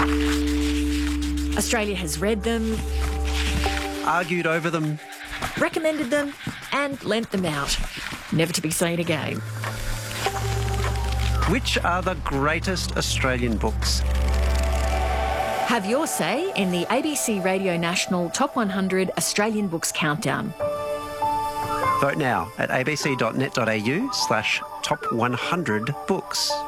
Australia has read them, Argued over them. recommended them and lent them out, never to be seen again. Which are the greatest Australian books? Have your say in the ABC Radio National Top 100 Australian Books Countdown. Vote now at abc.net.au/top100books.